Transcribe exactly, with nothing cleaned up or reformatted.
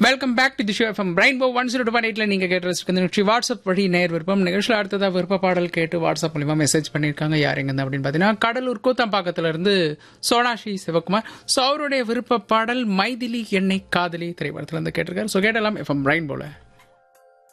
Welcome back to the show FM rainbow one zero two point எயிட்ல நீங்க கேட்டு இந்த நிகழ்ச்சி வாட்ஸ்அப் வழி நேர் விருப்பம் நிகழ்ச்சியில் அடுத்ததா விருப்ப பாடல் கேட்டு வாட்ஸ்அப் மூலியமா மெசேஜ் பண்ணியிருக்காங்க. யார் எங்க அப்படின்னு பாத்தீங்கன்னா கடலூர் கூத்தம்பாக்கத்துல இருந்து சோனாஷி சிவகுமார். ஸோ அவருடைய விருப்ப பாடல் மைதிலி என்னை காதலி திரைப்படத்துல இருந்து கேட்டிருக்காரு. ஸோ கேட்டலாம் எஃப்எம் ரெயின்போல.